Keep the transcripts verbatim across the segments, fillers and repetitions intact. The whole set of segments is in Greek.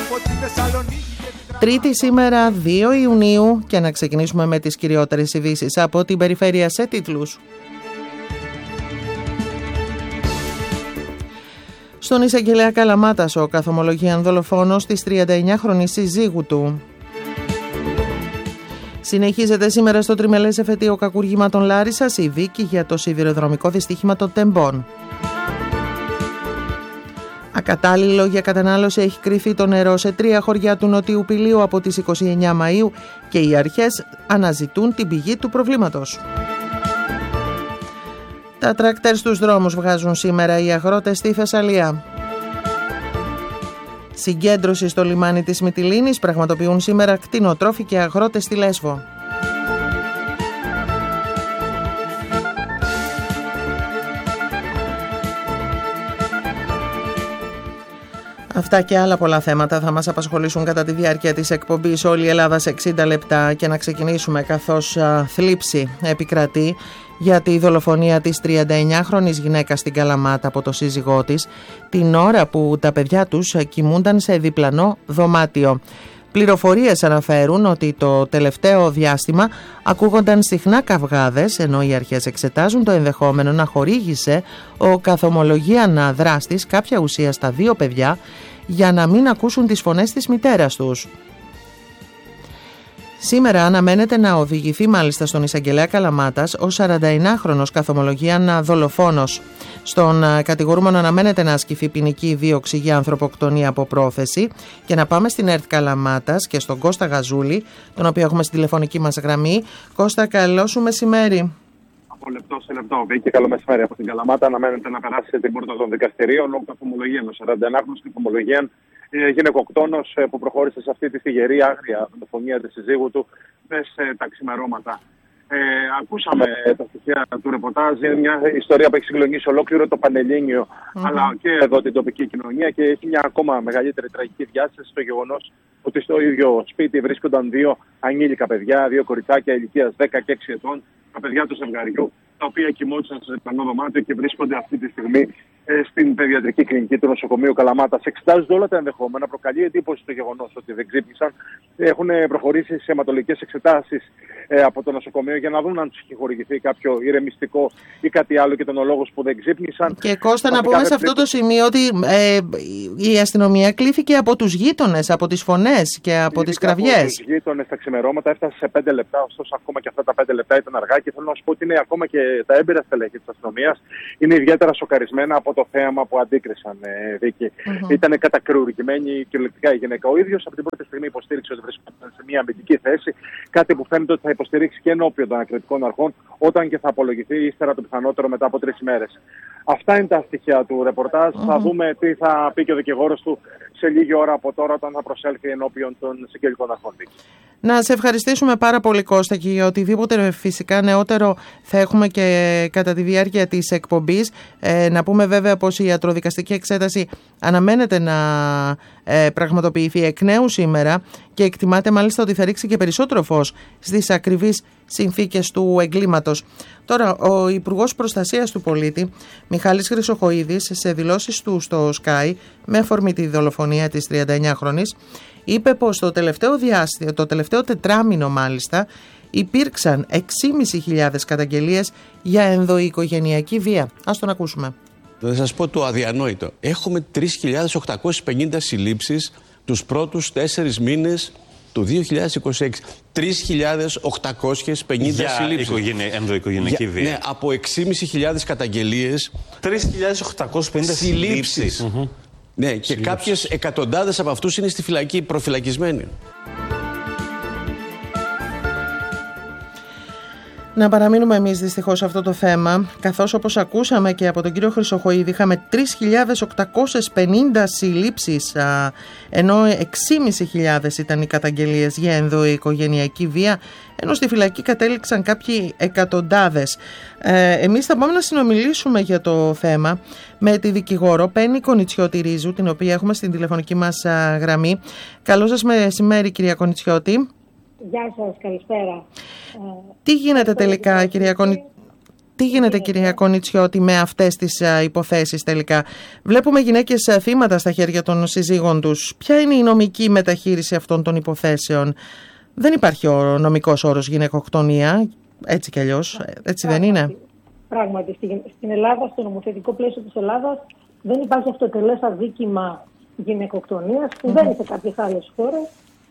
Τρίτη σήμερα δύο Ιουνίου και να ξεκινήσουμε με τις κυριότερες ειδήσεις από την περιφέρεια σε τίτλους. Στον εισαγγελέα Καλαμάτας ο καθομολογίαν δολοφόνος της τριανταεννιάχρονης συζύγου του. Συνεχίζεται σήμερα στο τριμελές εφετείο κακουργήματων Λάρισσας η δίκη για το σιδηροδρομικό δυστύχημα των Τεμπών. Ακατάλληλο για κατανάλωση έχει κρυφεί το νερό σε τρία χωριά του Νοτιού Πηλίου από τις είκοσι εννέα Μαΐου και οι αρχές αναζητούν την πηγή του προβλήματος. Τα τρακτέρ στους δρόμους βγάζουν σήμερα οι αγρότες στη Θεσσαλία. Συγκέντρωση στο λιμάνι της Μυτιλήνης πραγματοποιούν σήμερα κτηνοτρόφοι και αγρότες στη Λέσβο. Αυτά και άλλα πολλά θέματα θα μας απασχολήσουν κατά τη διάρκεια της εκπομπής Όλη η Ελλάδα σε εξήντα λεπτά και να ξεκινήσουμε καθώς α, θλίψη επικρατεί για τη δολοφονία της τριανταεννιάχρονης γυναίκας στην Καλαμάτα από το σύζυγό της την ώρα που τα παιδιά τους κοιμούνταν σε διπλανό δωμάτιο. Πληροφορίες αναφέρουν ότι το τελευταίο διάστημα ακούγονταν συχνά καυγάδες, ενώ οι αρχές εξετάζουν το ενδεχόμενο να χορήγησε ο καθομολογίαν δράστης κάποια ουσία στα δύο παιδιά για να μην ακούσουν τις φωνές της μητέρας τους. Σήμερα αναμένεται να οδηγηθεί μάλιστα στον εισαγγελέα Καλαμάτας ο σαρανταεννιάχρονος καθομολογίαν δολοφόνος. Στον κατηγορούμενο αναμένεται να ασκηθεί ποινική δίωξη για ανθρωποκτονία από πρόθεση και να πάμε στην ΕΡΤ Καλαμάτας και στον Κώστα Γαζούλη, τον οποίο έχουμε στη τηλεφωνική μας γραμμή. Κώστα, καλό σου μεσημέρι. Από λεπτό σε λεπτό, Βίκη, καλό μεσημέρι από την Καλαμάτα. Αναμένεται να περάσει την πόρτα των δικαστηρίων ο καθομολογίαν, ο σαρανταεννιάχρονος καθομολογίαν γυναικοκτόνος που προχώρησε σε αυτή τη θυγερή άγρια δολοφονία της συζύγου του μες τα ξημερώματα. Ε, ακούσαμε τα στοιχεία του ρεπορτάζ. Είναι μια ιστορία που έχει συγκλονίσει ολόκληρο το Πανελλήνιο, mm-hmm. αλλά και εδώ την τοπική κοινωνία, και έχει μια ακόμα μεγαλύτερη τραγική διάσταση στο γεγονός ότι στο ίδιο σπίτι βρίσκονταν δύο ανήλικα παιδιά, δύο κοριτσάκια ηλικίας δέκα και έξι ετών, τα παιδιά του ζευγαριού, τα οποία κοιμόντουσαν σε διπλανό δωμάτιο και βρίσκονται αυτή τη στιγμή ε, στην παιδιατρική κλινική του νοσοκομείου Καλαμάτας. Εξετάζονται όλα τα ενδεχόμενα. Προκαλεί εντύπωση το γεγονός ότι δεν ξύπνησαν. Έχουν προχωρήσει σε αιματολογικές εξετάσεις ε, από το νοσοκομείο για να δουν αν τους έχει χορηγηθεί κάποιο ηρεμιστικό ή κάτι άλλο και ήταν ο λόγος που δεν ξύπνησαν. Και Κώστα, να πούμε σε αυτό το σημείο ότι ε, η αστυνομία κλήθηκε από τους γείτονες, από τις φωνές και από τις κραυγές. Από τους γείτονες στα ξημερώματα έφτασε σε πέντε λεπτά, ωστόσο ακόμα και αυτά τα πέντε λεπτά ήταν αργά, και θέλω να σου πω ότι είναι ακόμα και τα έμπειρα στελέχη της αστυνομίας είναι ιδιαίτερα σοκαρισμένα από το θέαμα που αντίκρισαν, ε, Βίκη. Mm-hmm. Ήταν κατακρουρικημένη κυριολεκτικά η γυναίκα. Ο ίδιος από την πρώτη στιγμή υποστήριξε ότι βρίσκονταν σε μια αμυντική θέση, κάτι που φαίνεται ότι θα υποστηρίξει και ενώπιον των ανακριτικών αρχών, όταν και θα απολογηθεί ύστερα το πιθανότερο μετά από τρεις ημέρες. Αυτά είναι τα στοιχεία του ρεπορτάζ. Mm-hmm. Θα δούμε τι θα πει και ο δικηγόρος του σε λίγη ώρα από τώρα, όταν θα προσέλθει ενώπιον των συγγενικών αρχών. Να σε ευχαριστήσουμε πάρα πολύ, Κώστα, και για οτιδήποτε φυσικά νεότερο θα έχουμε και κατά τη διάρκεια της εκπομπής. Ε, να πούμε βέβαια πως η ιατροδικαστική εξέταση αναμένεται να ε, πραγματοποιηθεί εκ νέου σήμερα και εκτιμάται μάλιστα ότι θα ρίξει και περισσότερο φως στις ακριβείς συνθήκες του εγκλήματος. Τώρα, ο Υπουργός Προστασίας του Πολίτη, Μιχάλης Χρυσοχοΐδης, σε δηλώσεις του στο Sky, με αφορμή τη δολοφονία της τριανταεννιάχρονης, είπε πως το τελευταίο διάστημα, το τελευταίο τετράμινο μάλιστα, υπήρξαν έξι χιλιάδες πεντακόσιες καταγγελίες για ενδοοικογενειακή βία. Ας τον ακούσουμε. Θα σας πω το αδιανόητο. Έχουμε τρεις χιλιάδες οκτακόσιες πενήντα συλλήψεις τους πρώτους τέσσερις μήνες του δύο χιλιάδες είκοσι έξι. τρεις χιλιάδες οκτακόσιες πενήντα συλλήψεις. Για ενδοοικογενειακή βία. Ναι, από έξι χιλιάδες πεντακόσιες καταγγελίες. τρεις χιλιάδες οκτακόσιες πενήντα συλλήψεις. Mm-hmm. Ναι, και συλλήψεις. Κάποιες εκατοντάδες από αυτούς είναι στη φυλακή, προφυλακισμένοι. Να παραμείνουμε εμείς δυστυχώς σε αυτό το θέμα, καθώς όπως ακούσαμε και από τον κύριο Χρυσοχοΐδη, είχαμε τρεις χιλιάδες οκτακόσιες πενήντα συλλήψεις, ενώ έξι χιλιάδες πεντακόσιες ήταν οι καταγγελίες για ενδοοικογενειακή βία, ενώ στη φυλακή κατέληξαν κάποιοι εκατοντάδες. Ε, εμείς θα πάμε να συνομιλήσουμε για το θέμα με τη δικηγόρο Πέννη Κονιτσιώτη Ρίζου, την οποία έχουμε στην τηλεφωνική μας γραμμή. Καλό σας μεσημέρι, κυρία Κονιτσιώτη. Γεια σας, καλησπέρα. Τι γίνεται τελικά, κυρία Κονι... Τι γίνεται, κυρία Κονιτσιώτη, με αυτές τις α, υποθέσεις τελικά? Βλέπουμε γυναίκες α, θύματα στα χέρια των συζύγων τους. Ποια είναι η νομική μεταχείριση αυτών των υποθέσεων? Δεν υπάρχει ο νομικός όρος γυναικοκτονία, έτσι κι αλλιώς, έτσι δεν είναι? Πράγματι, στην Ελλάδα, στο νομοθετικό πλαίσιο της Ελλάδας, δεν υπάρχει αυτοτελές αδίκημα γυναικοκτονίας, που δεν είναι σε κάποιες άλλες χώρες,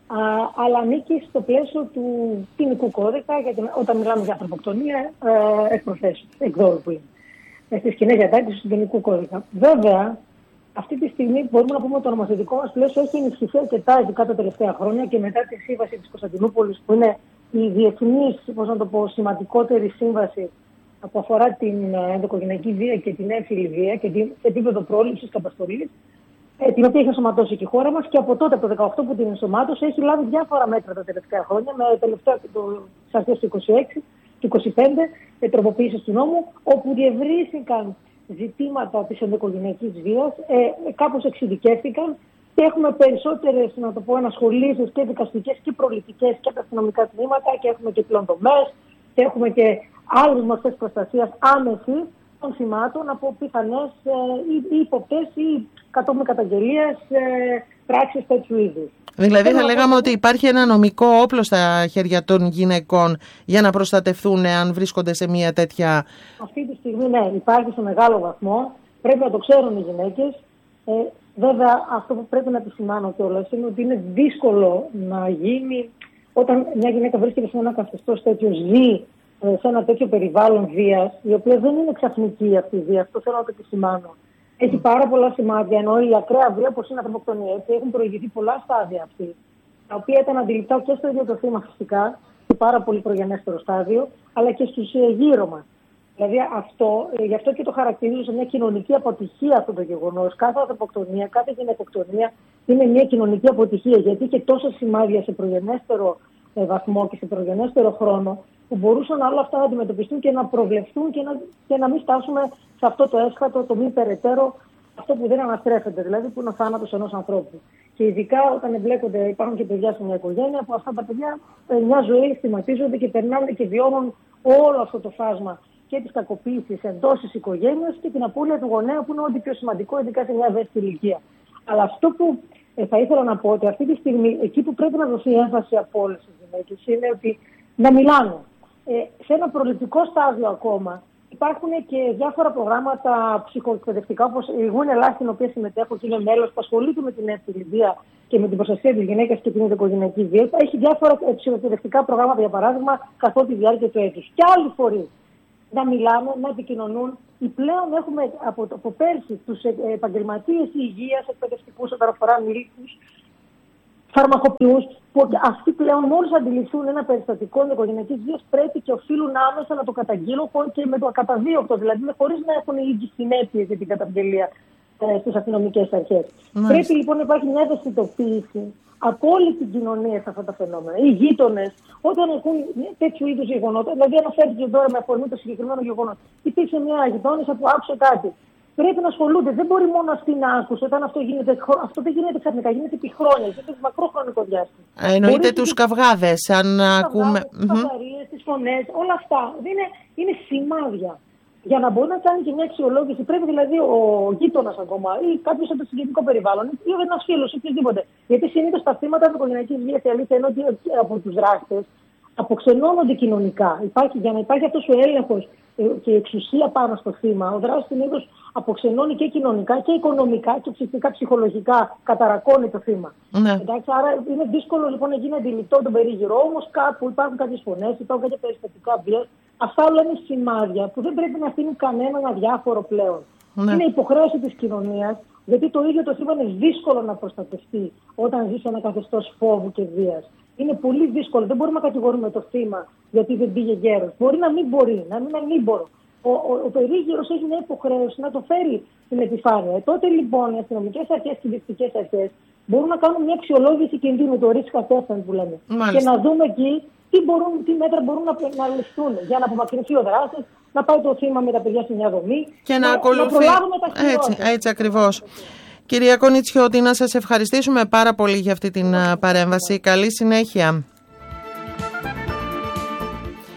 αλλά ανήκει στο πλαίσιο του ποινικού κώδικα, γιατί όταν μιλάμε για ανθρωποκτονία, εκ προθέσεως, εκδόλου που είναι, στις κοινές διατάξεις του ποινικού κώδικα. Βέβαια, αυτή τη στιγμή μπορούμε να πούμε ότι το νομοθετικό μας πλαίσιο έχει ενισχυθεί αρκετά ειδικά τα τελευταία χρόνια και μετά τη σύμβαση της Κωνσταντινούπολης, που είναι η διεθνής, πώς να το πω, σημαντικότερη σύμβαση που αφορά την ενδοοικογενειακή βία και την έμφυλη βία και την επίπεδο πρόληψης και απαστολής, την οποία έχει ενσωματώσει και η χώρα μας, και από τότε, από το δεκαοκτώ που την ενσωμάτωσε, έχει λάβει διάφορα μέτρα τα τελευταία χρόνια, με τελευταία τις αρχές του είκοσι έξι, του είκοσι πέντε, τροποποίησεις του νόμου, όπου διευρύθηκαν ζητήματα της ενδοοικογενειακής βίας, ε, κάπως εξειδικεύτηκαν και έχουμε περισσότερες, να το πω, ενασχολήσεις και δικαστικές και προληπτικές και τα αστυνομικά τμήματα, και έχουμε και πλέον δομές και έχουμε και άλλες μορφές προστασίας άμεση των θυμάτων από πιθανές ε, ή υποπτές ή κατόπιν καταγγελίας ε, πράξεις τέτοιου είδους. Δηλαδή θα λέγαμε ότι υπάρχει ένα νομικό όπλο στα χέρια των γυναικών για να προστατευτούν αν βρίσκονται σε μια τέτοια... Αυτή τη στιγμή ναι, υπάρχει σε μεγάλο βαθμό. Πρέπει να το ξέρουν οι γυναίκες. Ε, βέβαια αυτό που πρέπει να επισημάνω κιόλας είναι ότι είναι δύσκολο να γίνει όταν μια γυναίκα βρίσκεται σε ένα καθεστώς τέτοιο, ζει σε ένα τέτοιο περιβάλλον βίας, η οποία δεν είναι ξαφνική αυτή η βία, αυτό θέλω να το επισημάνω. Έχει πάρα πολλά σημάδια, ενώ η ακραία βία, όπως είναι η ανθρωποκτονία, έτσι, έχουν προηγηθεί πολλά στάδια αυτή, τα οποία ήταν αντιληπτά και στο ίδιο το θύμα φυσικά, σε πάρα πολύ προγενέστερο στάδιο, αλλά και στους γύρω μας. Δηλαδή αυτό, γι' αυτό και το χαρακτηρίζω σε μια κοινωνική αποτυχία αυτό το γεγονός. Κάθε ανθρωποκτονία, κάθε γυναικοκτονία είναι μια κοινωνική αποτυχία, γιατί και τόσα σημάδια σε προγενέστερο βαθμό και σε προγενέστερο χρόνο, που μπορούσαν όλα αυτά να αντιμετωπιστούν και να προβλεφθούν και να, και να μην φτάσουμε σε αυτό το έσχατο, το μη περαιτέρω, αυτό που δεν αναστρέφεται, δηλαδή που είναι ο θάνατος ενός ανθρώπου. Και ειδικά όταν εμπλέκονται, υπάρχουν και παιδιά σε μια οικογένεια, που αυτά τα παιδιά μια ζωή στιγματίζονται και περνάνε και βιώνουν όλο αυτό το φάσμα και της κακοποίησης εντός της οικογένειας και την απώλεια του γονέα, που είναι ό,τι πιο σημαντικό, ειδικά σε μια ευαίσθητη ηλικία. Αλλά αυτό που ε, θα ήθελα να πω, ότι αυτή τη στιγμή εκεί που πρέπει να δοθεί έμφαση από όλες τις γυναίκες είναι ότι να μιλάνε. Ε, σε ένα προληπτικό στάδιο ακόμα υπάρχουν και διάφορα προγράμματα ψυχοεκπαιδευτικά, όπως η Γούνε Ελλάς, στην οποία συμμετέχω και είναι μέλος, που ασχολείται με την έμφυλη βία και με την προστασία της γυναίκας και την ενδοοικογενειακή βία. Έχει διάφορα ψυχοεκπαιδευτικά προγράμματα, για παράδειγμα, καθ' όλη τη διάρκεια του έτους. Και άλλοι φορείς να μιλάνε, να επικοινωνούν. Πλέον έχουμε από, από πέρσι τους επαγγελματίες υγείας, εκπαιδευτικούς, όταν αφορά ανηλίκους, φαρμακοποιούς, που αυτοί πλέον μόλις αντιληφθούν ένα περιστατικό ενδοοικογενειακής βίας πρέπει και οφείλουν άμεσα να το καταγγείλουν και με το ακαταδίωκτο, δηλαδή χωρίς να έχουν οι ίδιες συνέπειες για την καταγγελία ε, στις αστυνομικές αρχές. Μάλιστα. Πρέπει λοιπόν να υπάρχει μια ευαισθητοποίηση από όλη την κοινωνία σε αυτά τα φαινόμενα. Οι γείτονες, όταν έχουν τέτοιου είδους γεγονότα, δηλαδή αναφέρθηκε τώρα με αφορμή το συγκεκριμένο γεγονός, υπήρξε μια γειτόνισσα που άκουσε κάτι. Πρέπει να ασχολούνται. Δεν μπορεί μόνο αυτή να άκουσε όταν αυτό γίνεται. Αυτό δεν γίνεται ξαφνικά, γίνεται επί χρόνια, γίνεται σε μακρό χρονικό διάστημα. Εννοείται τους καυγάδες, αν ακούμε. Τις καυγαρίες, τις φωνές, όλα αυτά. Είναι, είναι σημάδια. Για να μπορεί να κάνει και μια αξιολόγηση, πρέπει δηλαδή ο γείτονας ακόμα ή κάποιο από το συγγενικό περιβάλλον ή ένας φίλος ή οποιοδήποτε. Γιατί συνήθως τα θύματα της οικογενειακής βίας, η αλήθεια είναι ότι από τους δράστες αποξενώνονται κοινωνικά. Υπάρχει, για να υπάρχει αυτός ο έλεγχος και η εξουσία πάνω στο θύμα, ο δράστης συνήθως αποξενώνει και κοινωνικά και οικονομικά και φυσικά ψυχολογικά, καταρακώνει το θύμα. Ναι. Εντάξει, άρα είναι δύσκολο λοιπόν να γίνει αντιληπτό τον περίγυρο. Όμως κάπου υπάρχουν κάποιες φωνές, υπάρχουν κάποια περιστατικά βίας. Αυτά όλα είναι σημάδια που δεν πρέπει να αφήνουν κανέναν αδιάφορο πλέον. Ναι. Είναι υποχρέωση της κοινωνίας, γιατί το ίδιο το θύμα είναι δύσκολο να προστατευτεί όταν ζει σε ένα καθεστώς φόβου και βίας. Είναι πολύ δύσκολο. Δεν μπορούμε να κατηγορούμε το θύμα γιατί δεν πήγε γέρος. Μπορεί να μην μπορεί, να μην είναι ανήμπορο. Ο, ο, ο περίγυρος έχει μια υποχρέωση να το φέρει στην επιφάνεια. Ε, τότε λοιπόν οι αστυνομικές αρχές και οι διοικητικές αρχές μπορούν να κάνουν μια αξιολόγηση κινδύνου, το risk assessment που λέμε. Μάλιστα. Και να δούμε εκεί τι, μπορούν, τι μέτρα μπορούν να, να ληφθούν για να απομακρυνθεί ο δράστης, να πάει το θύμα με τα παιδιά σε μια δομή και να, να ακολουθεί. Να προλάβουμε τα χειρότερα. Έτσι, έτσι ακριβώς. Κυρία Κονιτσιώτη, να σας ευχαριστήσουμε πάρα πολύ για αυτή την παρέμβαση. Καλή συνέχεια.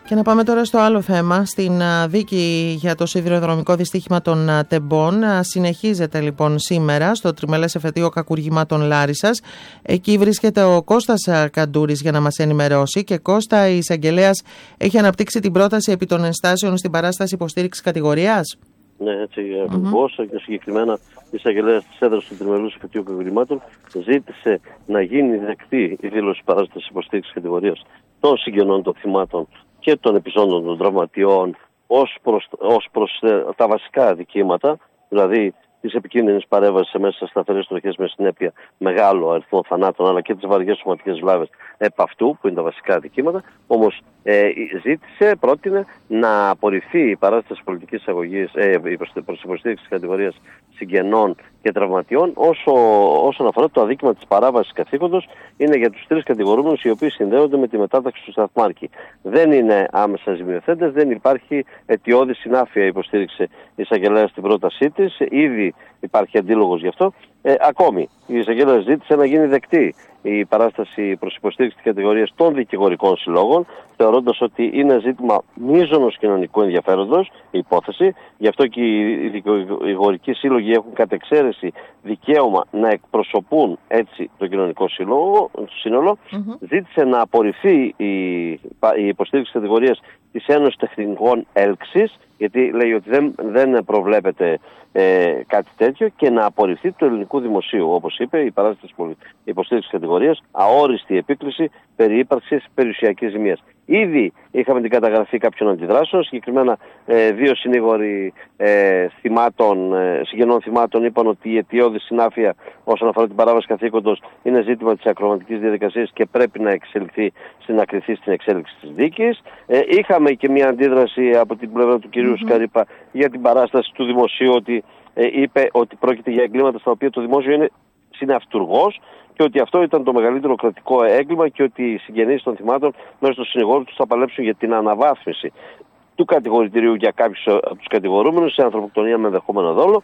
Και να πάμε τώρα στο άλλο θέμα. Στην δίκη για το σιδηροδρομικό δυστύχημα των Τεμπών συνεχίζεται λοιπόν σήμερα στο τριμελές εφετείο κακουργημάτων Λάρισσας. Εκεί βρίσκεται ο Κώστας Καντούρης για να μας ενημερώσει. Και Κώστα, η εισαγγελέας έχει αναπτύξει την πρόταση επί των ενστάσεων στην παράσταση υποστήριξης κατηγορίας. Ναι, έτσι ακριβώς. Mm-hmm. Και συγκεκριμένα η εισαγγελέας της έδρας του τριμελούς εφετείου κακουργημάτων ζήτησε να γίνει δεκτή η δήλωση παράστασης υποστήριξης κατηγορίας των συγγενών των θυμάτων και των επιζώντων των τραυματιών ως προς, ως προς ε, τα βασικά αδικήματα, δηλαδή τις επικίνδυνες παρέμβασης μέσα στα σταθερές τροχές με συνέπεια μεγάλο αριθμό θανάτων, αλλά και τις βαριές σωματικές βλάβες επ' αυτού, που είναι τα βασικά αδικήματα. Όμως ε, ζήτησε, πρότεινε να απορριφθεί η παράσταση πολιτικής αγωγής ε, προς υποστήριξη της κατηγορίας συγγενών και τραυματιών όσο, όσον αφορά το αδίκημα της παράβασης καθήκοντος. Είναι για τους τρεις κατηγορούμενους οι οποίοι συνδέονται με τη μετάταξη του σταθμάρχη. Δεν είναι άμεσα ζημιοθέτες, δεν υπάρχει αιτιώδη συνάφεια, υποστήριξε η εισαγγελέα στην πρότασή της. Ήδη υπάρχει αντίλογος γι' αυτό. Ε, ακόμη, η εισαγγελέα ζήτησε να γίνει δεκτή η παράσταση προς υποστήριξη της κατηγορίας των δικηγορικών συλλόγων, θεωρώντας ότι είναι ζήτημα μείζωνος κοινωνικού ενδιαφέροντος η υπόθεση. Γι' αυτό και οι δικηγορικοί σύλλογοι έχουν κατ' εξαίρεση δικαίωμα να εκπροσωπούν έτσι το κοινωνικό σύλλογο, σύνολο. Mm-hmm. Ζήτησε να απορριφθεί η, η υποστήριξη της κατηγορίας της Ένωσης Τεχνικών Έλξης, γιατί λέει ότι δεν, δεν προβλέπεται ε, κάτι τέτοιο, και να απορριφθεί του ελληνικού δημοσίου, όπως είπε, η παράσταση υποστήριξης κατηγορίας, αόριστη επίκληση περί ύπαρξης περιουσιακής ζημίας. Ήδη είχαμε την καταγραφή κάποιων αντιδράσεων, συγκεκριμένα ε, δύο συνήγοροι ε, θυμάτων, ε, συγγενών θυμάτων είπαν ότι η αιτιώδη συνάφεια όσον αφορά την παράβαση καθήκοντος είναι ζήτημα της ακροματικής διαδικασίας και πρέπει να εξελιχθεί, να κριθεί στην εξέλιξη της δίκης. Ε, είχαμε και μια αντίδραση από την πλευρά του κυρίου mm-hmm. Σκαρίπα για την παράσταση του δημοσίου, ότι ε, είπε ότι πρόκειται για εγκλήματα στα οποία το δημόσιο είναι συναυτουργός και ότι αυτό ήταν το μεγαλύτερο κρατικό έγκλημα και ότι οι συγγενείς των θυμάτων μέσω των συνηγόρων τους θα παλέψουν για την αναβάθμιση του κατηγορητηρίου για κάποιους από τους κατηγορούμενους σε ανθρωποκτονία με ενδεχόμενο δόλο.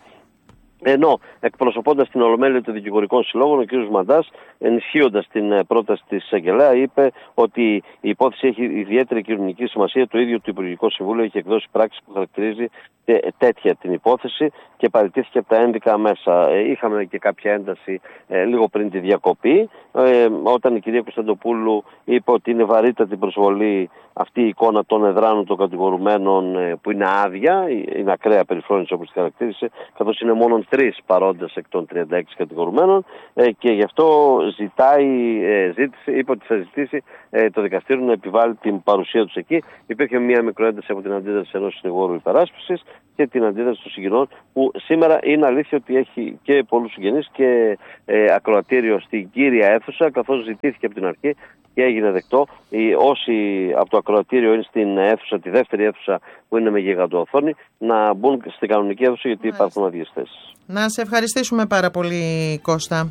Ενώ εκπροσωπώντας την Ολομέλεια των Δικηγορικών Συλλόγων, ο κ. Μαντάς, ενισχύοντας την πρόταση της εισαγγελέα, είπε ότι η υπόθεση έχει ιδιαίτερη κοινωνική σημασία. Το ίδιο το Υπουργικό Συμβούλιο έχει εκδώσει πράξη που χαρακτηρίζει τέτοια την υπόθεση και παραιτήθηκε από τα ένδικα μέσα. Είχαμε και κάποια ένταση ε, λίγο πριν τη διακοπή, ε, όταν η κυρία Κωνσταντοπούλου είπε ότι είναι βαρύτατη προσβολή αυτή η εικόνα των εδράνων των κατηγορουμένων, ε, που είναι άδεια, είναι ακραία περιφρόνηση όπως τη χαρακτήρισε, καθώς είναι μόνο τρεις παρόντες εκ των τριάντα έξι κατηγορουμένων, ε, και γι' αυτό ζητάει, ε, ζήτησε, είπε ότι θα ζητήσει ε, το δικαστήριο να επιβάλλει την παρουσία τους εκεί. Υπήρχε μια μικροένταση από την αντίδραση ενός συνηγόρου υπεράσπισης και την αντίδραση των συγγενών, που σήμερα είναι αλήθεια ότι έχει και πολλούς συγγενείς και ε, ακροατήριο στην κύρια αίθουσα, καθώς ζητήθηκε από την αρχή και έγινε δεκτό οι, όσοι από το ακροατήριο είναι στην αίθουσα, τη δεύτερη αίθουσα που είναι με γιγαντοοθόνη, να μπουν στην κανονική αίθουσα, γιατί Μάλιστα. υπάρχουν άδειες θέσεις. Να σε ευχαριστήσουμε πάρα πολύ, Κώστα.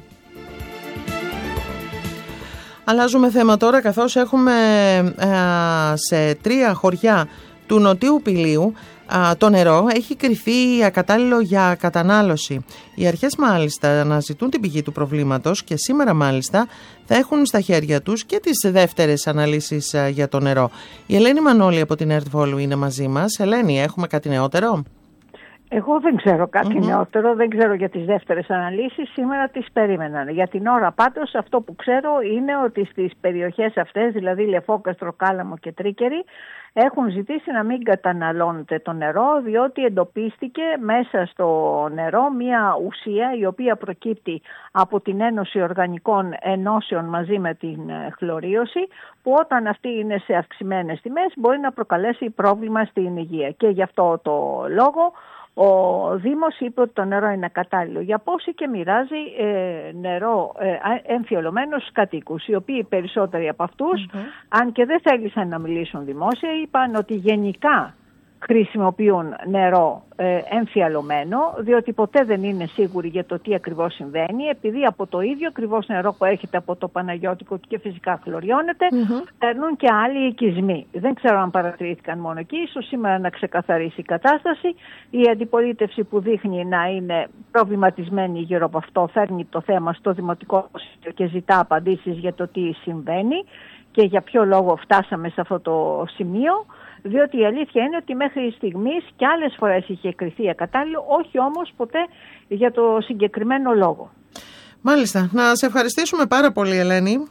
Αλλάζουμε θέμα τώρα, καθώς έχουμε α, σε τρία χωριά του Νοτίου Πηλίου α, το νερό έχει κριθεί ακατάλληλο για κατανάλωση. Οι αρχές μάλιστα αναζητούν την πηγή του προβλήματος και σήμερα μάλιστα θα έχουν στα χέρια τους και τις δεύτερες αναλύσεις α, για το νερό. Η Ελένη Μανώλη από την Earth Vol είναι μαζί μας. Ελένη, έχουμε κάτι νεότερο? Εγώ δεν ξέρω κάτι mm-hmm. νεότερο, δεν ξέρω για τις δεύτερες αναλύσεις, σήμερα τις περίμεναν. Για την ώρα πάντως αυτό που ξέρω είναι ότι στις περιοχές αυτές, δηλαδή Λεφόκαστρο, Κάλαμο και Τρίκερη, έχουν ζητήσει να μην καταναλώνεται το νερό, διότι εντοπίστηκε μέσα στο νερό μια ουσία η οποία προκύπτει από την Ένωση Οργανικών Ενώσεων μαζί με την χλωρίωση, που όταν αυτή είναι σε αυξημένες τιμές μπορεί να προκαλέσει πρόβλημα στην υγεία. Και γι' αυτό το λόγο ο Δήμος είπε ότι το νερό είναι κατάλληλο για πόση και μοιράζει ε, νερό ε, εμφιαλωμένο στους κατοίκους, οι οποίοι περισσότεροι από αυτούς, mm-hmm. αν και δεν θέλησαν να μιλήσουν δημόσια, είπαν ότι γενικά χρησιμοποιούν νερό ε, εμφιαλωμένο, διότι ποτέ δεν είναι σίγουροι για το τι ακριβώς συμβαίνει, επειδή από το ίδιο ακριβώς νερό που έρχεται από το Παναγιώτικο και φυσικά χλωριώνεται, mm-hmm. παίρνουν και άλλοι οικισμοί. Δεν ξέρω αν παρατηρήθηκαν μόνο εκεί, ίσως σήμερα να ξεκαθαρίσει η κατάσταση. Η αντιπολίτευση που δείχνει να είναι προβληματισμένη γύρω από αυτό φέρνει το θέμα στο Δημοτικό Σύμβουλιο και ζητά απαντήσεις για το τι συμβαίνει και για ποιο λόγο φτάσαμε σε αυτό το σημείο. διότι η αλήθεια είναι ότι μέχρι στιγμής και άλλες φορές είχε κριθεί ακατάλληλο, όχι όμως ποτέ για το συγκεκριμένο λόγο. Μάλιστα. Να σε ευχαριστήσουμε πάρα πολύ, Ελένη.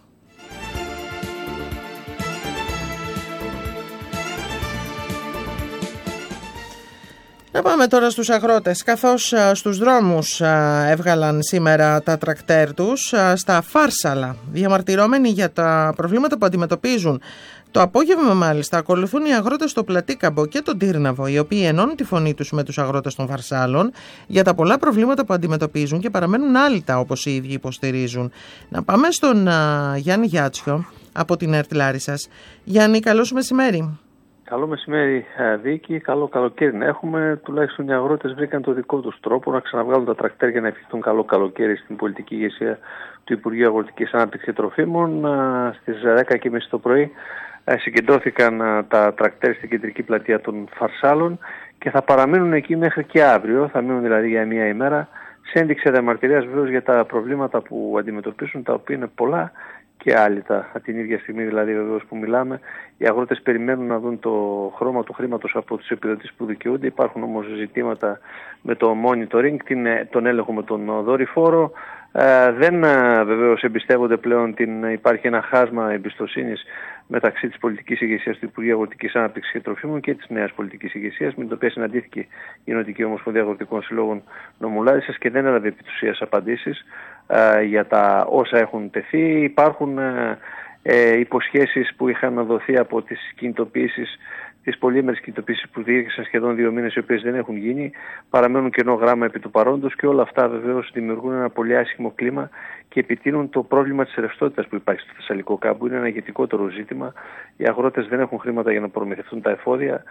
Να πάμε τώρα στους αγρότες. Καθώς α, στους δρόμους α, έβγαλαν σήμερα τα τρακτέρ τους α, στα Φάρσαλα, διαμαρτυρώμενοι για τα προβλήματα που αντιμετωπίζουν. Το απόγευμα μάλιστα ακολουθούν οι αγρότες στο Πλατίκαμπο και τον Τύρναβο, οι οποίοι ενώνουν τη φωνή τους με τους αγρότες των Φαρσάλων για τα πολλά προβλήματα που αντιμετωπίζουν και παραμένουν άλυτα, όπως οι ίδιοι υποστηρίζουν. Να πάμε στον α, Γιάννη Γιάτσιο από την ΕΡΤ Λάρισσας. Γιάννη, καλό σου μεσημέρι. Καλό μεσημέρι, Βίκη. Καλό καλοκαίρι να έχουμε. Τουλάχιστον οι αγρότες βρήκαν το δικό τους τρόπο να ξαναβγάλουν τα τρακτέρ για να ευχηθούν καλό καλοκαίρι στην πολιτική ηγεσία του Υπουργείου Αγροτικής Ανάπτυξης και Τροφίμων. Στις δέκα και μισή το πρωί συγκεντρώθηκαν τα τρακτέρ στην κεντρική πλατεία των Φαρσάλων και θα παραμείνουν εκεί μέχρι και αύριο. Θα μείνουν δηλαδή για μία ημέρα, σε ένδειξη διαμαρτυρίας βεβαίως για τα προβλήματα που αντιμετωπίσουν, τα οποία είναι πολλά και άλυτα. Την ίδια στιγμή δηλαδή βεβαίως που μιλάμε, οι αγρότες περιμένουν να δουν το χρώμα του χρήματος από τις επιδοτήσεις που δικαιούνται. Υπάρχουν όμως ζητήματα με το monitoring, την, τον έλεγχο με τον δορυφόρο. Ε, δεν βεβαίως εμπιστεύονται πλέον, την, υπάρχει ένα χάσμα εμπιστοσύνης μεταξύ της πολιτικής ηγεσίας του Υπουργείου Αγροτικής Ανάπτυξης και Τροφίμων και της νέας πολιτικής ηγεσίας, με την οποία συναντήθηκε η Νοτική Ομοσπονδία Αγροτικών Συλλόγων Νομουλάρισσας και δεν έλαβε επί της ουσίας απαντήσεις ε, για τα όσα έχουν τεθεί. Υπάρχουν ε, ε, υποσχέσεις που είχαν δοθεί από τις κινητοποιήσεις, τις πολύμερες κινητοποιήσεις που διήρκησαν σχεδόν δύο μήνες, οι οποίες δεν έχουν γίνει, παραμένουν κενό γράμμα επί του παρόντος και όλα αυτά βεβαίως δημιουργούν ένα πολύ άσχημο κλίμα και επιτείνουν το πρόβλημα της ρευστότητας που υπάρχει στο Θεσσαλικό κάμπο. Είναι ένα ηγετικότερο ζήτημα. Οι αγρότες δεν έχουν χρήματα για να προμηθευτούν τα εφόδια.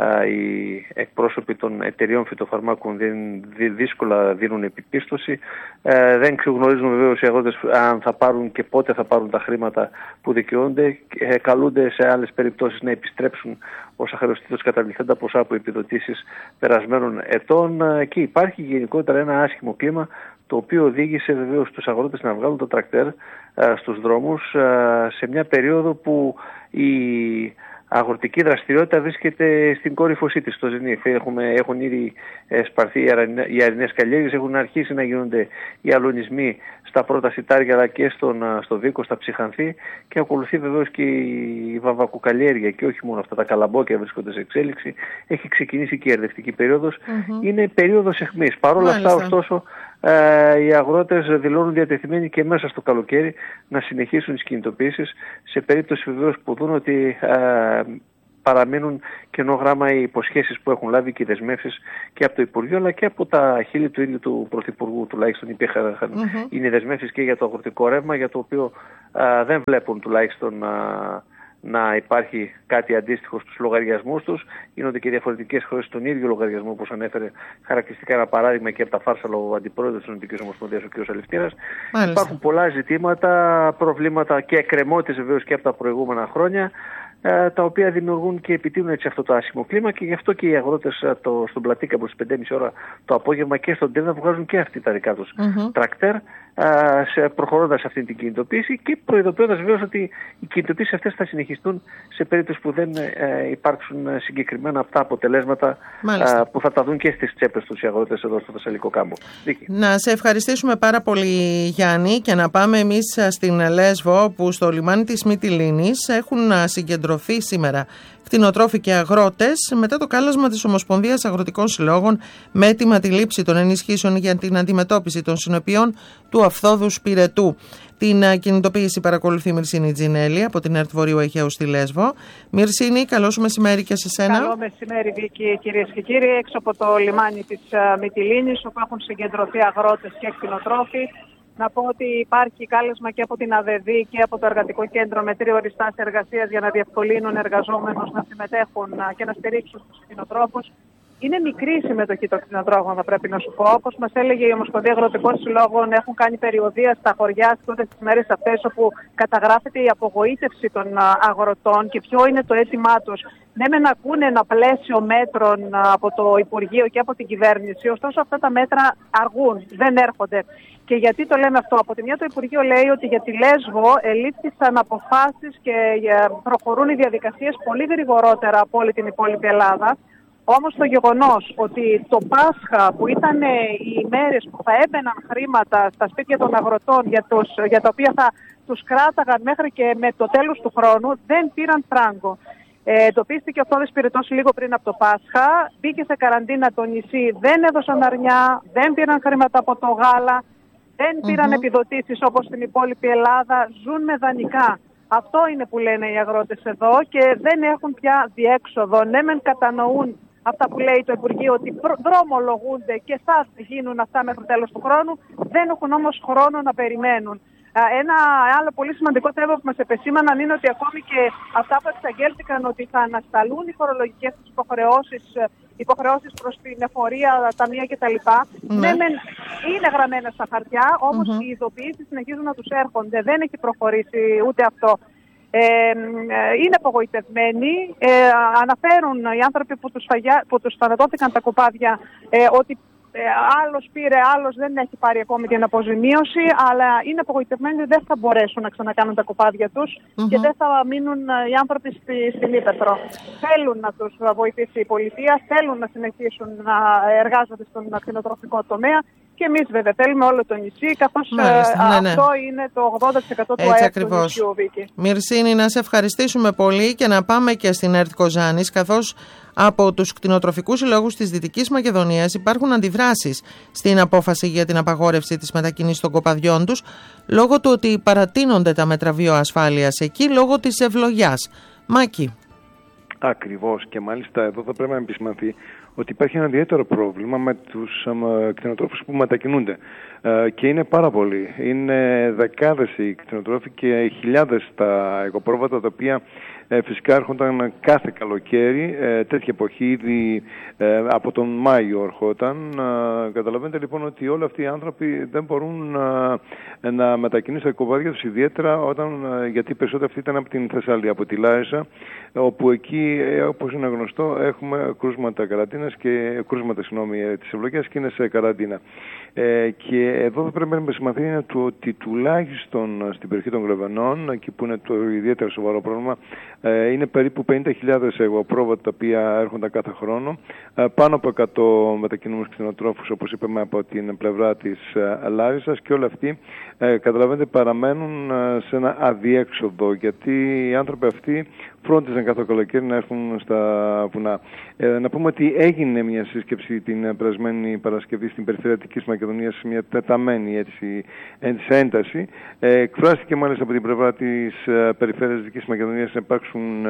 Οι εκπρόσωποι των εταιριών φυτοφαρμάκων δύσκολα δίνουν επίπιστωση. Δεν ξεγνωρίζουν βεβαίως οι αγρότες αν θα πάρουν και πότε θα πάρουν τα χρήματα που δικαιούνται. Καλούνται σε άλλες περιπτώσεις να επιστρέψουν όσα χρεωστήτως καταβληθέντα ποσά από επιδοτήσεις περασμένων ετών, και υπάρχει γενικότερα ένα άσχημο κλίμα, το οποίο οδήγησε βεβαίως τους αγρότες να βγάλουν το τρακτέρ α, στους δρόμους α, σε μια περίοδο που η αγροτική δραστηριότητα βρίσκεται στην κόρυφωσή της, στο ζενίθ. Έχουμε, έχουν ήδη σπαρθεί οι αρινές καλλιέργειες, έχουν αρχίσει να γίνονται οι αλωνισμοί στα πρώτα σιτάρια αλλά και στον, στο Βίκο, στα Ψυχανθή, και ακολουθεί βεβαίως και η βαμβακοκαλλιέργεια, και όχι μόνο αυτά, τα καλαμπόκια βρίσκονται σε εξέλιξη. Έχει ξεκινήσει και η ερδευτική περίοδος. Mm-hmm. Είναι περίοδος αιχμής. Παρ' όλα αυτά, ωστόσο, ε, οι αγρότες δηλώνουν διατεθειμένοι και μέσα στο καλοκαίρι να συνεχίσουν τις κινητοποιήσεις, σε περίπτωση βεβαίως που δουν ότι ε, παραμείνουν κενό γράμμα οι υποσχέσεις που έχουν λάβει και οι δεσμεύσεις και από το Υπουργείο αλλά και από τα χείλη του ίδιου του Πρωθυπουργού. Τουλάχιστον υπήρχαν mm-hmm. είναι οι δεσμεύσεις και για το αγροτικό ρεύμα, για το οποίο α, δεν βλέπουν τουλάχιστον α, να υπάρχει κάτι αντίστοιχο στους λογαριασμούς τους. Γίνονται και διαφορετικές χώρες στον ίδιο λογαριασμό, όπως ανέφερε χαρακτηριστικά ένα παράδειγμα και από τα Φάρσαλα ο αντιπρόεδρος της Νοτικής Ομοσπονδίας, ο κ. Αλευτήρας. Υπάρχουν πολλά ζητήματα, προβλήματα και εκκρεμότητες βεβαίως και από τα προηγούμενα χρόνια, τα οποία δημιουργούν και επιτείνουν έτσι αυτό το άσχημο κλίμα, και γι' αυτό και οι αγρότες το, στον Πλατίκαμπο στις πέντε και μισή ώρα το απόγευμα και στον Τέρνα βγάζουν και αυτοί τα δικά τους mm-hmm. τρακτέρ, προχωρώντας αυτή την κινητοποίηση και προειδοποιώντας βεβαίως ότι οι κινητοποίησεις αυτές θα συνεχιστούν σε περίπτωση που δεν ε, υπάρξουν συγκεκριμένα αυτά αποτελέσματα ε, που θα τα δουν και στις τσέπες τους οι αγρότες εδώ στο Θεσσαλικό κάμπο. Να σε ευχαριστήσουμε πάρα πολύ, Γιάννη, και να πάμε εμείς στην Λέσβο, που στο λιμάνι της Μυτιλήνης έχουν συγκεντρωθεί σήμερα κτηνοτρόφοι και αγρότες μετά το κάλεσμα της Ομοσπονδίας Αγροτικών Συλλόγων με έτοιμα τη λήψη των ενισχύσεων για την αντιμετώπιση των συνοπιών του αφθόδου σπηρετού. Την κινητοποίηση παρακολουθεί η Μυρσίνη Τζινέλη από την ΕΡΤ Βορείου Αιγαίου στη Λέσβο. Μυρσίνη, καλό σου μεσημέρι και σε σένα. Καλό μεσημέρι, Βίκη, κυρίες και κύριοι. Έξω από το λιμάνι της Μυτιλήνης, όπου έχουν συγκεντρωθεί αγρότες και κτηνοτρόφοι. Να πω ότι υπάρχει κάλεσμα και από την ΑΔΕΔ και από το Εργατικό Κέντρο με τρία οριστά εργασίας για να διευκολύνουν εργαζόμενους να συμμετέχουν και να στηρίξουν τους κτηνοτρόφους. Είναι μικρή η συμμετοχή των κτηνοτρόφων, θα πρέπει να σου πω. Όπως μας έλεγε η Ομοσπονδία Αγροτικών Συλλόγων, έχουν κάνει περιοδεία στα χωριά τότε τις μέρες αυτές, όπου καταγράφεται η απογοήτευση των αγροτών και ποιο είναι το αίτημά τους. Ναι, μεν ακούνε ένα πλαίσιο μέτρων από το Υπουργείο και από την κυβέρνηση, ωστόσο αυτά τα μέτρα αργούν, δεν έρχονται. Και γιατί το λέμε αυτό? Από τη μια, το Υπουργείο λέει ότι για τη Λέσβο ελήφθησαν αποφάσεις και προχωρούν οι διαδικασίες πολύ γρηγορότερα από όλη την υπόλοιπη Ελλάδα. Όμως το γεγονός ότι το Πάσχα, που ήταν οι ημέρες που θα έμπαιναν χρήματα στα σπίτια των αγροτών για, τους, για τα οποία θα τους κράταγαν μέχρι και με το τέλος του χρόνου, δεν πήραν φράγκο. Ε, εντοπίστηκε ο Φθόδης Πυρετός λίγο πριν από το Πάσχα, μπήκε σε καραντίνα το νησί, δεν έδωσαν αρνιά, δεν πήραν χρήματα από το γάλα, δεν πήραν mm-hmm. επιδοτήσεις όπως στην υπόλοιπη Ελλάδα, ζουν με δανεικά. Αυτό είναι που λένε οι αγρότες εδώ και δεν έχουν πια διέξοδο. Ναι, μεν κατανοούν αυτά που λέει το Υπουργείο, ότι δρομολογούνται και θα γίνουν αυτά μέχρι το τέλος του χρόνου, δεν έχουν όμως χρόνο να περιμένουν. Ένα άλλο πολύ σημαντικό θέμα που μας επεσήμαναν είναι ότι ακόμη και αυτά που εξαγγέλθηκαν ότι θα ανασταλούν οι φορολογικές τους υποχρεώσεις, υποχρεώσεις προς την εφορία, ταμεία κτλ. Ναι, ναι, είναι γραμμένα στα χαρτιά, όμως mm-hmm. οι ειδοποιήσεις συνεχίζουν να τους έρχονται. Δεν έχει προχωρήσει ούτε αυτό. Ε, είναι απογοητευμένοι. Ε, αναφέρουν οι άνθρωποι που τους, φαγιά, που τους θανατώθηκαν τα κοπάδια ε, ότι Ε, άλλος πήρε, άλλος δεν έχει πάρει ακόμη την αποζημίωση, αλλά είναι απογοητευμένοι ότι δεν θα μπορέσουν να ξανακάνουν τα κοπάδια τους mm-hmm. και δεν θα μείνουν οι άνθρωποι στη, στην Ύπαιθρο. Θέλουν να τους βοηθήσει η πολιτεία, θέλουν να συνεχίσουν να εργάζονται στον κτηνοτροφικό τομέα και εμείς βέβαια θέλουμε όλο το νησί, καθώς Μάλιστα, ε, ναι, ναι. αυτό είναι το ογδόντα τοις εκατό του ΑΕΠ του νησιού, Βίκη. Μυρσίνη, να σε ευχαριστήσουμε πολύ και να πάμε και στην ΕΡΤ Κοζάνης, καθώς από τους κτηνοτροφικούς συλλόγους της Δυτικής Μακεδονίας υπάρχουν αντιδράσεις στην απόφαση για την απαγόρευση της μετακίνησης των κοπαδιών τους, λόγω του ότι παρατείνονται τα μέτρα βιοασφάλειας εκεί λόγω της ευλογιάς. Μάκη. Ακριβώς, και μάλιστα εδώ θα πρέπει να επισημανθεί ότι υπάρχει ένα ιδιαίτερο πρόβλημα με τους ε, κτηνοτρόφους που μετακινούνται ε, και είναι πάρα πολλοί. Είναι δεκάδες οι κτηνοτρόφοι και χιλιάδες τα οικοπρόβατα, τα οποία ε, φυσικά έρχονταν κάθε καλοκαίρι, ε, τέτοια εποχή ήδη ε, από τον Μάιο ερχόταν. Ε, καταλαβαίνετε λοιπόν ότι όλοι αυτοί οι άνθρωποι δεν μπορούν ε, να μετακινήσουν τα κοπάδια τους, ιδιαίτερα όταν, ε, γιατί περισσότερο αυτοί ήταν από την Θεσσαλία, από τη Λάρισα, όπου εκεί, ε, όπως είναι γνωστό, έχουμε κρούσματα καραντίνας και κρούσματα συγγνώμη, της ευλογίας και είναι σε καραντίνα. Ε, και εδώ θα πρέπει να επισημανθεί είναι το ότι τουλάχιστον στην περιοχή των Γλεβενών, εκεί που είναι το ιδιαίτερο σοβαρό πρόβλημα, ε, είναι περίπου πενήντα χιλιάδες εγωπρόβατα τα οποία έρχονταν κάθε χρόνο, ε, πάνω από εκατό μετακινούμενους κτηνοτρόφους, όπως είπαμε, από την πλευρά της ε, Λάρισας, και όλοι αυτοί ε, καταλαβαίνετε παραμένουν ε, σε ένα αδιέξοδο, γιατί οι άνθρωποι αυτοί φρόντιζαν κάθε καλοκαίρι να έρθουν στα βουνά. Ε, να πούμε ότι έγινε μια σύσκεψη την περασμένη Παρασκευή στην περιφέρεια Δυτικής Μακεδονίας, μια τεταμένη έτσι, ένταση. Ε, εκφράστηκε μάλιστα από την πλευρά της ε, περιφέρειας Δυτικής Μακεδονίας να υπάρξουν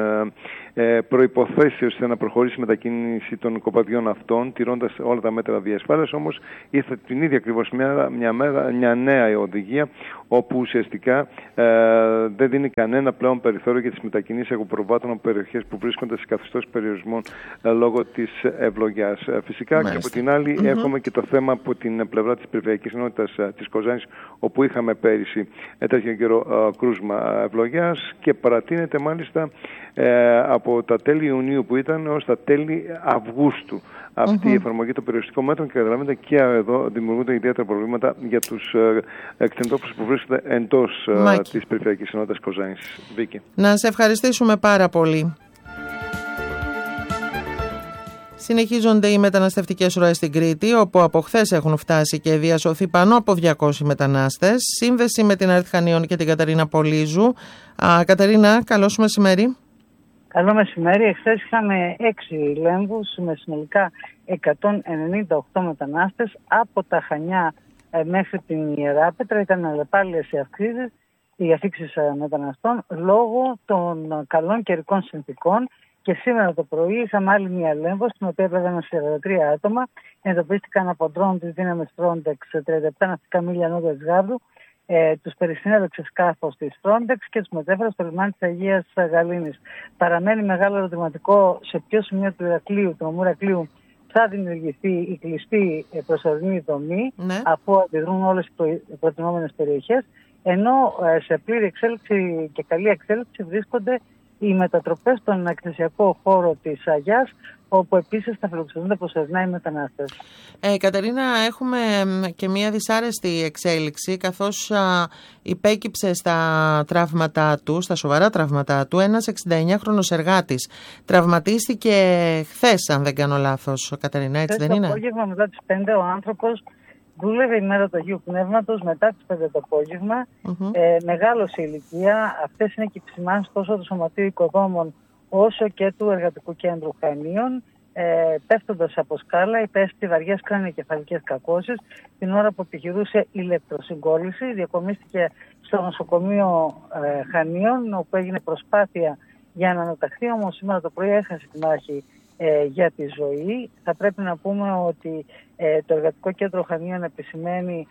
ε, ε, προϋποθέσεις ώστε να προχωρήσει η μετακίνηση των κοπαδιών αυτών, τηρώντας όλα τα μέτρα διασφάλειας. Όμως ήρθε την ίδια ακριβώς μέρα, μια, μέρα, μια νέα οδηγία, όπου ουσιαστικά ε, δεν δίνει κανένα πλέον περιθώριο για τις μετακινήσεις εγωπροβάτων από περιοχές που βρίσκονται σε καθεστώς περιορισμών ε, λόγω της ευλογιάς. Ε, φυσικά Μάλιστα. Και από την άλλη mm-hmm. έχουμε και το θέμα από την πλευρά της Περιφερειακής Ενότητας ε, της Κοζάνης, όπου είχαμε πέρυσι ε, τέτοιο καιρό ε, κρούσμα ευλογιάς και παρατείνεται μάλιστα ε, από τα τέλη Ιουνίου που ήταν ως τα τέλη Αυγούστου αυτή mm-hmm. η εφαρμογή των περιοριστικών μέτρων, και καταλαβαίνετε και εδώ δημιουργούνται ιδιαίτερα προβλήματα για τους ε, κτηνοτρόφους που βρίσκονται εντός ε, της Περιφερειακής Ενότητας Κοζάνης. Βίκη. Να σε ευχαριστήσουμε πάρα πολύ. Συνεχίζονται οι μεταναστευτικές ροές στην Κρήτη, όπου από χθες έχουν φτάσει και διασωθεί πάνω από διακόσιοι μετανάστες. Σύνδεση με την ΕΡΤ Χανίων και την Κατερίνα Πολύζου. Α, Κατερίνα, καλό σου μεσημέρι. Καλό μεσημέρι. Εχθές είχαμε έξι λέμβους με συνολικά εκατόν ενενήντα οκτώ μετανάστες από τα Χανιά ε, μέχρι την Ιεράπετρα. Ήταν αλλεπάλληλες οι αυξήσεις, οι αφήξεις ε, μεταναστών λόγω των καλών καιρικών συνθηκών. Και σήμερα το πρωί είχαμε άλλη μια λέμβο, στην οποία έπρεπε σαράντα τρία άτομα. Εντοπίστηκαν από ντρόν της δύναμης Frontex τριάντα επτά ναυτικά μίλια νότια της Γάβρου. Ε, τους περισυνέδεξε σκάφος της Frontex και τους μετέφερε στο λιμάνι της Αγίας Γαλήνης. Παραμένει μεγάλο ερωτηματικό σε ποιο σημείο του Ηρακλείου, του νομού Ηρακλείου, θα δημιουργηθεί η κλειστή προσωρινή δομή, ναι. αφού αντιδρούν όλες οι προτιμόμενες περιοχές, ενώ σε πλήρη εξέλιξη και καλή εξέλιξη βρίσκονται οι μετατροπές στον εκκλησιακό χώρο της Αγιάς, όπου επίσης θα φιλοξενούνται προσωρινά οι μετανάστες. Ε, Κατερίνα, έχουμε και μια δυσάρεστη εξέλιξη, καθώς α, υπέκυψε στα τραύματά του, στα σοβαρά τραύματά του, ένας εξηνταεννιάχρονος εργάτης. Τραυματίστηκε χθες, αν δεν κάνω λάθος, Κατερίνα, έτσι χθες δεν είναι? Το απόγευμα μετά τις πέντε ο άνθρωπος δούλευε η μέρα του Αγίου Πνεύματος, μετά τις πέντε το απόγευμα, mm-hmm. ε, μεγάλο σε ηλικία. Αυτές είναι και οι επισημάνσεις τόσο του Σωματείου Οικοδόμων όσο και του Εργατικού Κέντρου Χανίων. Ε, πέφτοντας από σκάλα, υπέστη βαριές κρανιοκεφαλικές κακώσεις την ώρα που επιχειρούσε ηλεκτροσυγκόλληση. Διακομίστηκε στο νοσοκομείο ε, Χανίων, όπου έγινε προσπάθεια για να αναταχθεί, όμως σήμερα το πρωί έχασε τη μάχη ε, για τη ζωή. Θα πρέπει να πούμε ότι ε, το Εργατικό Κέντρο Χανίων επισημαίνει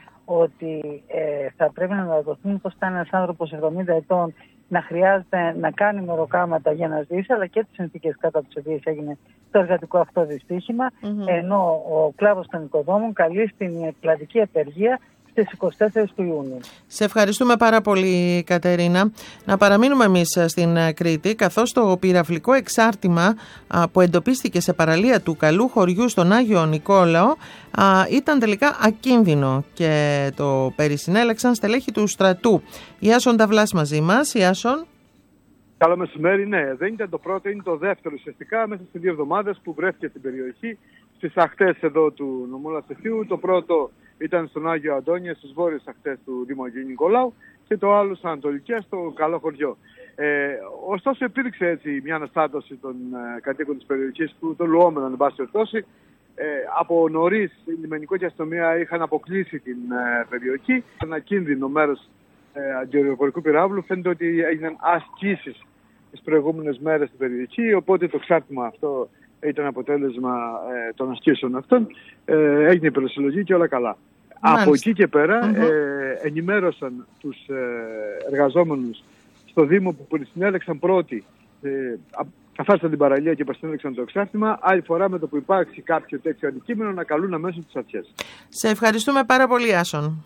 ότι ε, θα πρέπει να αναδοθούν πως ήταν ένας άνθρωπος εβδομήντα ετών να χρειάζεται να κάνει μεροκάματα για να ζήσει, αλλά και τις συνθήκες κατά τις οποίες έγινε το εργατικό αυτό δυστύχημα, mm-hmm. ενώ ο κλάδος των οικοδόμων καλεί στην κλαδική απεργία στις εικοστή τέταρτη του Ιούνιου. Σε ευχαριστούμε πάρα πολύ, Κατερίνα. Να παραμείνουμε εμείς στην Κρήτη, καθώς το πυραυλικό εξάρτημα που εντοπίστηκε σε παραλία του Καλού Χωριού στον Άγιο Νικόλαο ήταν τελικά ακίνδυνο και το περισυνέλεξαν στελέχη του στρατού. Ιάσον Ταυλάς μαζί μας. Ιάσον. Καλό μεσημέρι. Ναι, δεν ήταν το πρώτο, είναι το δεύτερο ουσιαστικά μέσα σε δύο εβδομάδες που βρέθηκε στην περιοχή, στις ακτές εδώ του νομού Λασεφίου. Το πρώτο ήταν στον Άγιο Αντώνιο, στις βόρειες ακτές του Δήμου Αγίου Νικολάου, και το άλλο στις ανατολικές, στο Καλό Χωριό. Ε, ωστόσο υπήρξε έτσι μια αναστάτωση των ε, κατοίκων της περιοχής, του, των λουόμενων, εν πάση περιπτώσει. Ε, από νωρίς η λιμενικό και αστυνομία είχαν αποκλείσει την ε, περιοχή. Ένα κίνδυνο μέρος ε, αντιαεροπορικού πυράβλου. Φαίνεται ότι έγιναν ασκήσεις τις προηγούμενες μέρες στην περιοχή, οπότε το εξάρτημα αυτό ήταν αποτέλεσμα ε, των ασκήσεων αυτών. Ε, έγινε η περισυλλογή και όλα καλά. Μάλιστα. Από εκεί και πέρα mm-hmm. ε, ενημέρωσαν τους ε, εργαζόμενους στο Δήμο που περισυνέλεξαν πρώτοι, ε, καθάρισαν την παραλία και περισυνέλεξαν το εξάρτημα. Άλλη φορά με το που υπάρξει κάποιο τέτοιο αντικείμενο να καλούν αμέσως τις αρχές. Σε ευχαριστούμε πάρα πολύ, Άσον.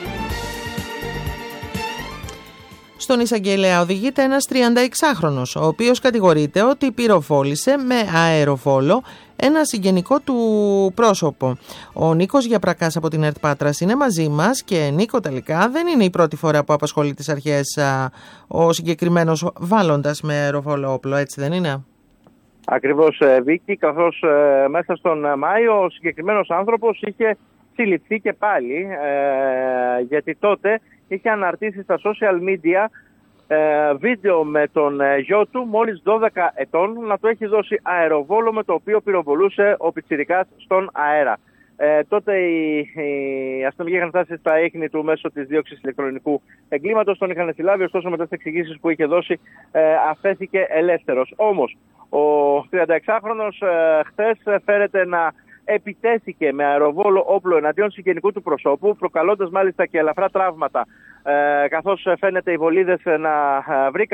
Στον εισαγγελέα οδηγείται ένας τριανταεξάχρονος, ο οποίος κατηγορείται ότι πυροβόλησε με αεροβόλο ένα συγγενικό του πρόσωπο. Ο Νίκος Γιαπρακάς από την ΕΡΤ Πάτρας είναι μαζί μας και Νίκο, τελικά δεν είναι η πρώτη φορά που απασχολεί τις αρχές α, ο συγκεκριμένος βάλλοντας με αεροβόλο όπλο, έτσι δεν είναι? Ακριβώς, Βίκη, καθώς ε, μέσα στον Μάιο ο συγκεκριμένος άνθρωπος είχε συλληφθεί και πάλι, ε, γιατί τότε είχε αναρτήσει στα social media ε, βίντεο με τον ε, γιο του, μόλις δώδεκα ετών, να του έχει δώσει αεροβόλο με το οποίο πυροβολούσε ο πιτσιρικάς στον αέρα. Ε, τότε η, η αστυνομική είχαν φτάσει στα ίχνη του μέσω της δίωξης ηλεκτρονικού εγκλήματος, τον είχαν συλλάβει, ωστόσο μετά τις εξηγήσεις που είχε δώσει ε, αφέθηκε ελεύθερος. Όμως ο τριανταεξάχρονος ε, χθες φέρεται να επιτέθηκε με αεροβόλο όπλο εναντίον συγγενικού του προσώπου, προκαλώντας μάλιστα και ελαφρά τραύματα, ε, καθώς φαίνεται οι βολίδες να βρήκαν